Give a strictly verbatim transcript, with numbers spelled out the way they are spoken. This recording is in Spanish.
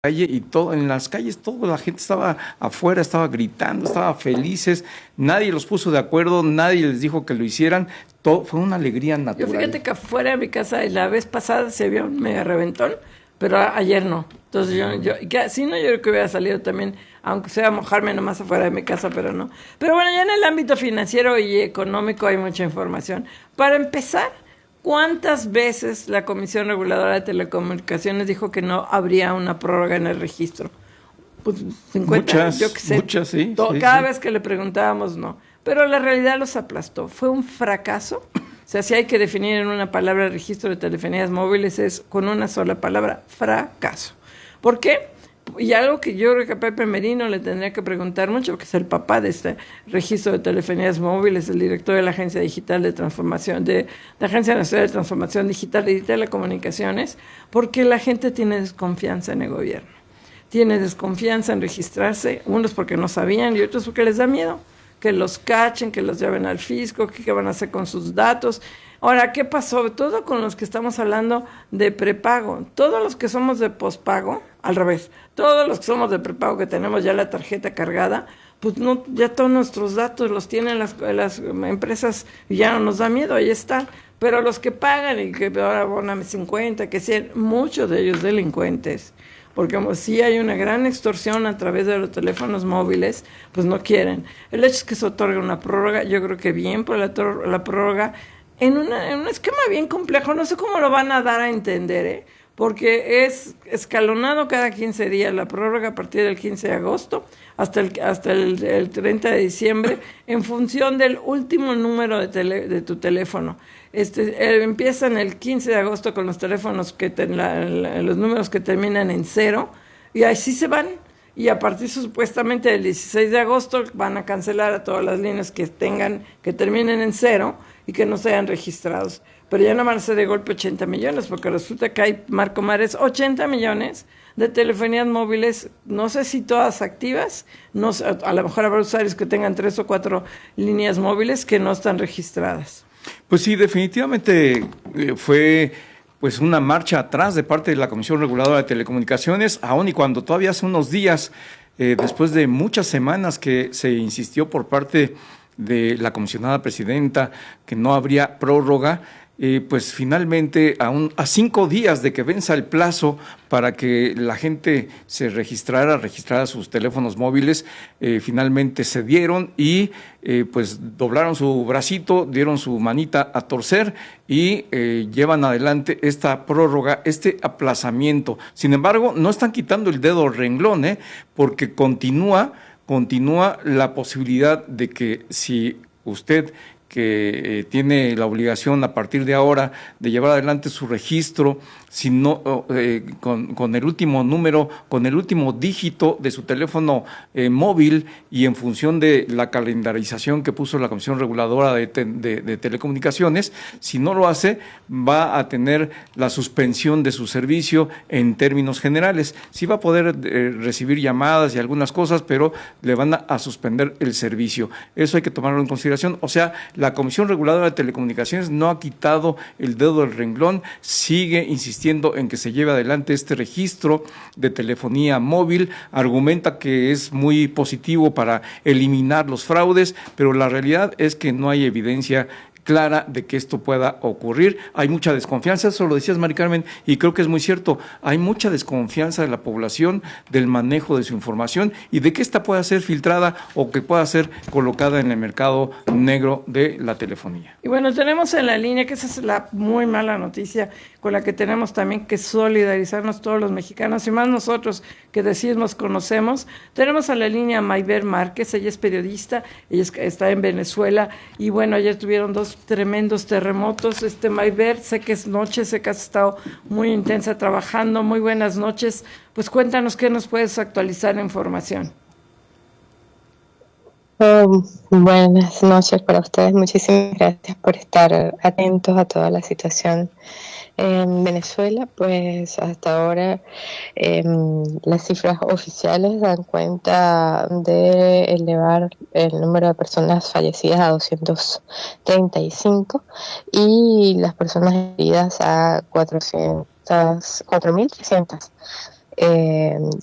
calle y todo, en las calles toda la gente estaba afuera, estaba gritando, estaba felices, nadie los puso de acuerdo, nadie les dijo que lo hicieran, todo fue una alegría natural. Yo fíjate que afuera de mi casa la vez pasada se vio un mega reventón, pero a, ayer no. Entonces yo, yo que, si no, yo creo que hubiera salido también, aunque sea mojarme nomás afuera de mi casa, pero no. Pero bueno, ya en el ámbito financiero y económico hay mucha información. Para empezar, ¿cuántas veces la Comisión Reguladora de Telecomunicaciones dijo que no habría una prórroga en el registro? Pues cincuenta, muchas, yo qué sé. Muchas, sí. Todo, sí cada sí. vez que le preguntábamos, no. Pero la realidad los aplastó. Fue un fracaso. O sea, si hay que definir en una palabra el registro de telefonías móviles es con una sola palabra, fracaso. ¿Por qué? Y algo que yo creo que a Pepe Merino le tendría que preguntar mucho, porque es el papá de este registro de telefonías móviles, el director de la Agencia Digital de Transformación, de la Agencia Nacional de Transformación Digital y de Telecomunicaciones, porque la gente tiene desconfianza en el gobierno. Tiene desconfianza en registrarse, unos porque no sabían y otros porque les da miedo que los cachen, que los lleven al fisco, que qué van a hacer con sus datos. Ahora, ¿qué pasó? Todo con los que estamos hablando de prepago, todos los que somos de pospago, al revés, todos los que somos de prepago que tenemos ya la tarjeta cargada, pues no, ya todos nuestros datos los tienen las, las empresas y ya no nos da miedo, ahí están. Pero los que pagan y que ahora abonan cincuenta, que sean muchos de ellos delincuentes, porque como sí hay una gran extorsión a través de los teléfonos móviles, pues no quieren. El hecho es que se otorga una prórroga, yo creo que bien por la, la prórroga, en, una, en un esquema bien complejo, no sé cómo lo van a dar a entender, ¿eh? Porque es escalonado cada quince días la prórroga a partir del quince de agosto hasta el, hasta el, el treinta de diciembre, en función del último número de, tele, de tu teléfono. Este, eh, empiezan el quince de agosto con los teléfonos, que ten, la, la, los números que terminan en cero, y así se van. Y a partir supuestamente del dieciséis de agosto van a cancelar a todas las líneas que tengan, que terminen en cero y que no sean registrados. Pero ya no van a ser de golpe ochenta millones, porque resulta que hay, Marco Mares, ochenta millones de telefonías móviles, no sé si todas activas, no sé, a lo mejor habrá usuarios que tengan tres o cuatro líneas móviles que no están registradas. Pues sí, definitivamente eh, fue pues una marcha atrás de parte de la Comisión Reguladora de Telecomunicaciones, aun y cuando todavía hace unos días, eh, después de muchas semanas que se insistió por parte de la comisionada presidenta que no habría prórroga, Eh, pues finalmente a, un, a cinco días de que venza el plazo para que la gente se registrara, registrara sus teléfonos móviles, eh, finalmente se dieron y eh, pues doblaron su bracito, dieron su manita a torcer y eh, llevan adelante esta prórroga, este aplazamiento. Sin embargo, no están quitando el dedo al renglón, ¿eh? Porque continúa, continúa la posibilidad de que si usted que eh, tiene la obligación a partir de ahora de llevar adelante su registro, si no, eh, con, con el último número, con el último dígito de su teléfono eh, móvil y en función de la calendarización que puso la Comisión Reguladora de, te, de, de Telecomunicaciones, si no lo hace, va a tener la suspensión de su servicio en términos generales. Sí va a poder eh, recibir llamadas y algunas cosas, pero le van a, a suspender el servicio. Eso hay que tomarlo en consideración. O sea, la Comisión Reguladora de Telecomunicaciones no ha quitado el dedo del renglón, sigue insistiendo en que se lleve adelante este registro de telefonía móvil, argumenta que es muy positivo para eliminar los fraudes, pero la realidad es que no hay evidencia clara de que esto pueda ocurrir. Hay mucha desconfianza, eso lo decías, Mari Carmen, y creo que es muy cierto. Hay mucha desconfianza de la población del manejo de su información y de que esta pueda ser filtrada o que pueda ser colocada en el mercado negro de la telefonía. Y bueno, tenemos en la línea, que esa es la muy mala noticia con la que tenemos también que solidarizarnos todos los mexicanos y más nosotros que decimos conocemos. Tenemos en la línea a Mayber Márquez, ella es periodista, ella está en Venezuela y bueno, ayer tuvieron dos tremendos terremotos. Este Mayber, sé que es noche, sé que has estado muy intensa trabajando. Muy buenas noches. Pues cuéntanos qué nos puedes actualizar en información. Oh, buenas noches para ustedes. Muchísimas gracias por estar atentos a toda la situación en Venezuela. Pues hasta ahora eh, las cifras oficiales dan cuenta de elevar el número de personas fallecidas a doscientos treinta y cinco y las personas heridas a cuatro mil trescientos eh,